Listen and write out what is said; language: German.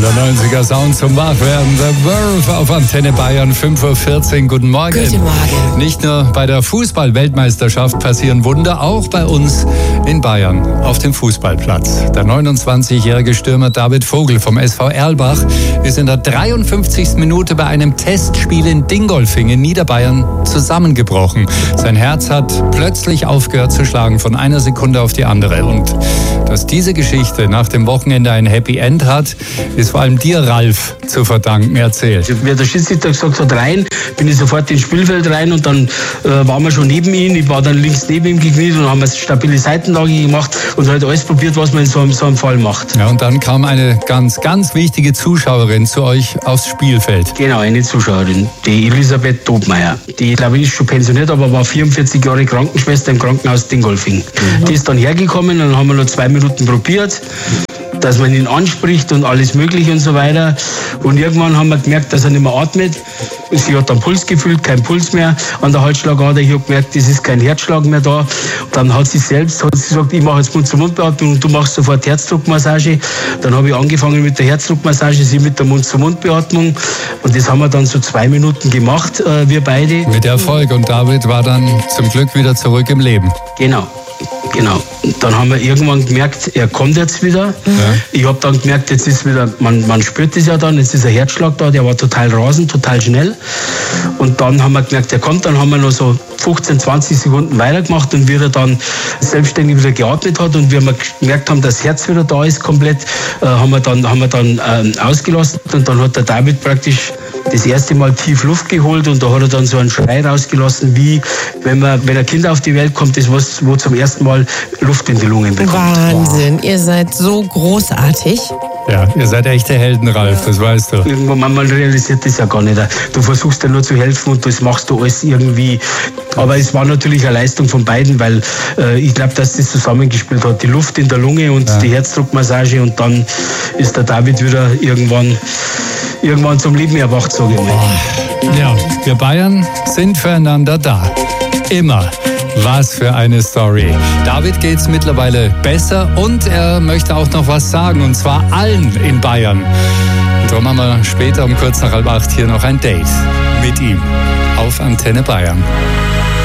Der 90er Sound zum Wachwerden. The Verve auf Antenne Bayern, 5:14 Uhr. Guten Morgen. Guten Morgen. Nicht nur bei der Fußball-Weltmeisterschaft passieren Wunder, auch bei uns in Bayern auf dem Fußballplatz. Der 29-jährige Stürmer David Vogel vom SV Erlbach ist in der 53. Minute bei einem Testspiel in Dingolfing in Niederbayern zusammengebrochen. Sein Herz hat plötzlich aufgehört zu schlagen von einer Sekunde auf die andere. Und dass diese Geschichte nach dem Wochenende ein Happy End hat, ist vor allem dir, Ralf, zu verdanken. Erzähl. Wie der Schiedsrichter gesagt hat, rein, bin ich sofort ins Spielfeld rein und dann waren wir schon neben ihm. Ich war dann links neben ihm gekniet und haben eine stabile Seitenlage gemacht und halt alles probiert, was man in so einem Fall macht. Ja, und dann kam eine ganz, ganz wichtige Zuschauerin zu euch aufs Spielfeld. Genau, eine Zuschauerin, die Elisabeth Dobmeier. Die, glaube ich, ist schon pensioniert, aber war 44 Jahre Krankenschwester im Krankenhaus Dingolfing. Die ist dann hergekommen und dann haben wir noch 2 Minuten probiert, dass man ihn anspricht und alles mögliche und so weiter. Und irgendwann haben wir gemerkt, dass er nicht mehr atmet. Sie hat dann Puls gefühlt, kein Puls mehr an der Halsschlagader. Ich habe gemerkt, es ist kein Herzschlag mehr da. Dann hat sie gesagt, ich mache jetzt Mund-zu-Mund-Beatmung und du machst sofort Herzdruckmassage. Dann habe ich angefangen mit der Herzdruckmassage, sie mit der Mund-zu-Mund-Beatmung. Und das haben wir dann so 2 Minuten gemacht, wir beide. Mit Erfolg. Und David war dann zum Glück wieder zurück im Leben. Genau. Und dann haben wir irgendwann gemerkt, er kommt jetzt wieder. Ja. Ich habe dann gemerkt, jetzt ist wieder, man spürt das ja dann, jetzt ist ein Herzschlag da, der war total rasend, total schnell. Und dann haben wir gemerkt, er kommt, dann haben wir noch so 15, 20 Sekunden weitergemacht und wie er dann selbstständig wieder geatmet hat und wie wir gemerkt haben, dass das Herz wieder da ist komplett, haben wir dann ausgelassen und dann hat der David praktisch das erste Mal tief Luft geholt und da hat er dann so einen Schrei rausgelassen, wie wenn ein Kind auf die Welt kommt, das wo zum ersten Mal Luft in die Lungen bekommt. Wahnsinn, wow. Ihr seid so großartig. Ja, ihr seid echte Helden, Ralf, das weißt du. Irgendwann man realisiert das ja gar nicht. Du versuchst ja nur zu helfen und das machst du alles irgendwie. Aber es war natürlich eine Leistung von beiden, weil ich glaube, dass das zusammengespielt hat. Die Luft in der Lunge und die Herzdruckmassage und dann ist der David wieder irgendwann zum Leben erwacht, sage ich mal. Ja, wir Bayern sind füreinander da. Immer. Was für eine Story. David geht's mittlerweile besser und er möchte auch noch was sagen, und zwar allen in Bayern. Und darum haben wir später um kurz nach 7:30 hier noch ein Date mit ihm auf Antenne Bayern.